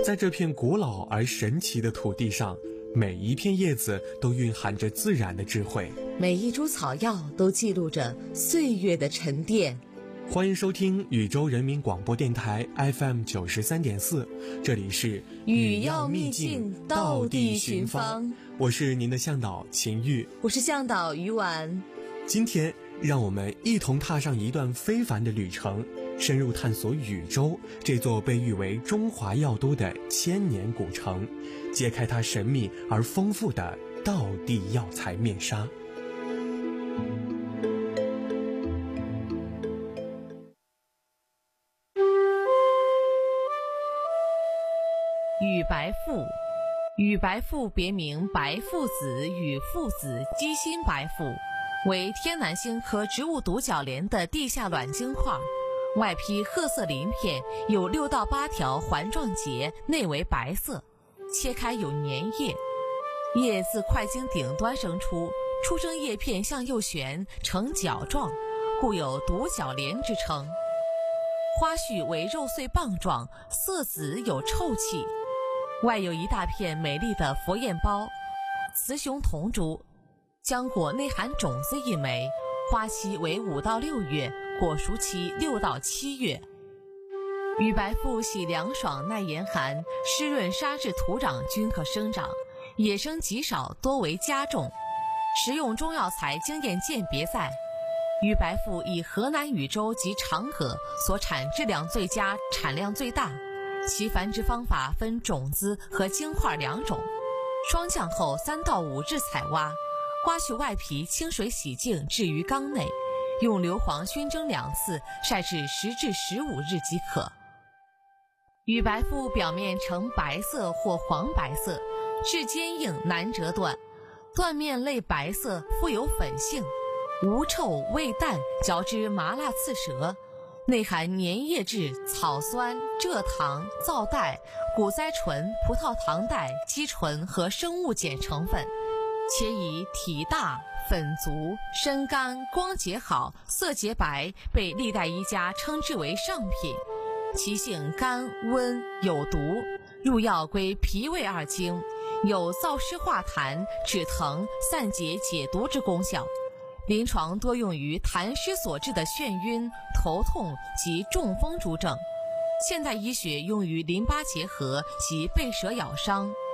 在这片古老而神奇的土地上，每一片叶子都蕴含着自然的智慧， 每一株草药都记录着岁月的沉淀。 欢迎收听宇宙人民广播电台 FM 93.4，这里是语要秘境，道地寻芳。 我是您的向导秦玉， 我是向导于婉。 今天让我们一同踏上一段非凡的旅程，深入探索禹州这座被誉为中华药都的千年古城，揭开它神秘而丰富的道地药材面纱。 禹白父，禹白父别名白父子、禹父子、鸡心白父，为天南星科植物独角莲的地下卵晶块，外披褐色鳞片，有6到8条环状节，内为白色，切开有粘液，叶自块茎顶端生出，出生叶片向右旋，呈角状，故有独角莲之称。花序为肉穗棒状，色紫有臭气，外有一大片美丽的佛焰苞，雌雄同株，浆果内含种子1枚，花期为5到6月，果熟期6到7月。禹白父喜凉爽耐严寒，湿润沙质土壤均可生长，野生极少，多为家种。食用中药材经验鉴别在禹白父以河南禹州及长葛所产质量最佳，产量最大，其繁殖方法分种子和晶块2种，霜降后3到5日采挖，刮去外皮，清水洗净，置于缸内，用硫磺熏蒸2次，晒至10至15日即可。禹白父表面呈白色或黄白色，质坚硬，难折断，断面类白色，富有粉性，无臭味淡，嚼之麻辣刺舌，内含粘液质、草酸、蔗糖、皂带、谷甾醇、葡萄糖带、肌醇和生物碱成分，且以体大、粉足、身干、光洁好、色洁白，被历代医家称之为上品。其性甘温有毒，入药归脾胃2经，有燥湿化痰、止疼、散结解毒之功效。临床多用于痰湿所致的眩晕、头痛及中风诸症，现代医学用于淋巴结核及被蛇咬伤、